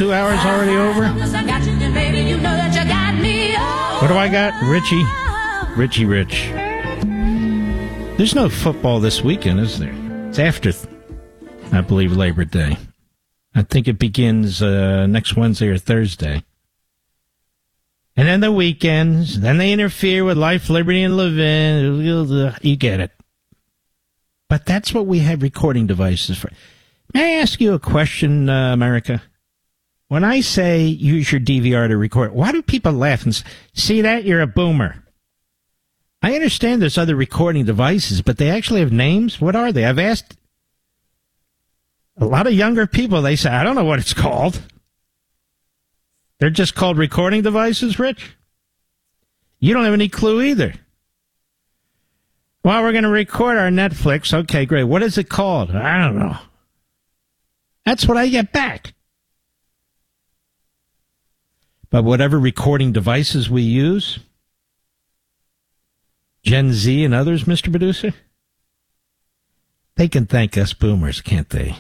2 hours already over? What do I got? Richie Rich. There's no football this weekend, is there? It's after, I believe, Labor Day. I think it begins next Wednesday or Thursday. And then the weekends. Then they interfere with life, liberty, and Levin. You get it. But that's what we have recording devices for. May I ask you a question, America? When I say use your DVR to record, why do people laugh and say, see that? You're a boomer. I understand there's other recording devices, but they actually have names? What are they? I've asked a lot of younger people. They say, I don't know what it's called. They're just called recording devices, Rich? You don't have any clue either. Well, we're going to record our Netflix. Okay, great. What is it called? I don't know. That's what I get back. But whatever recording devices we use, Gen Z and others, Mr. Producer, they can thank us boomers, can't they?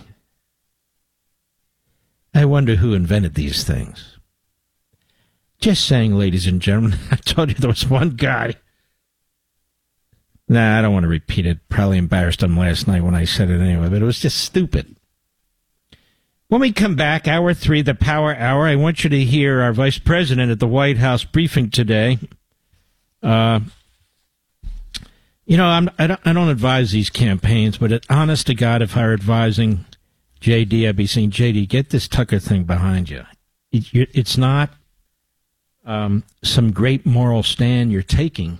I wonder who invented these things. Just saying, ladies and gentlemen, I told you there was one guy. Nah, I don't want to repeat it. Probably embarrassed him last night when I said it anyway, but it was just stupid. When we come back, Hour 3, the Power Hour, I want you to hear our Vice President at the White House briefing today. You know, I don't advise these campaigns, but honest to God, if I were advising J.D., I'd be saying, J.D., get this Tucker thing behind you. It's not some great moral stand you're taking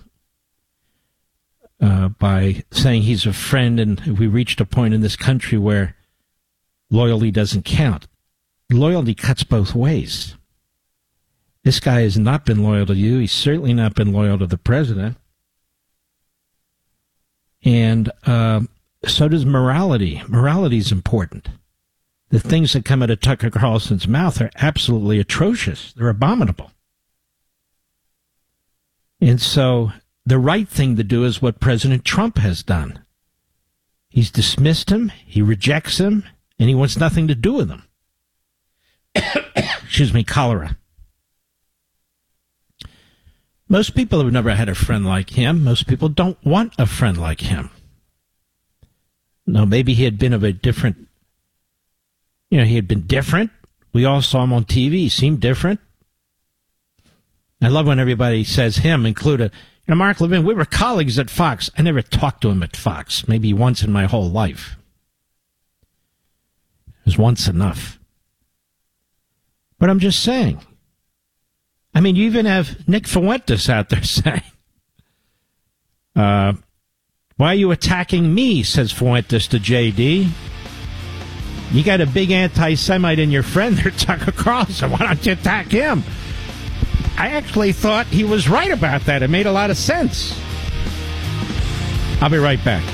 by saying he's a friend, and we reached a point in this country where loyalty doesn't count. Loyalty cuts both ways. This guy has not been loyal to you. He's certainly not been loyal to the president. And so does morality. Morality is important. The things that come out of Tucker Carlson's mouth are absolutely atrocious. They're abominable. And so the right thing to do is what President Trump has done. He's dismissed him, he rejects him, and he wants nothing to do with him. Excuse me, cholera. Most people have never had a friend like him. Most people don't want a friend like him. Now, maybe he had been of a different, he had been different. We all saw him on TV. He seemed different. I love when everybody says him, included, Mark Levin, we were colleagues at Fox. I never talked to him at Fox, maybe once in my whole life. It was once enough. But I'm just saying. I mean, you even have Nick Fuentes out there saying, why are you attacking me, says Fuentes to J.D. You got a big anti-Semite in your friend there, Tucker Carlson. Why don't you attack him? I actually thought he was right about that. It made a lot of sense. I'll be right back.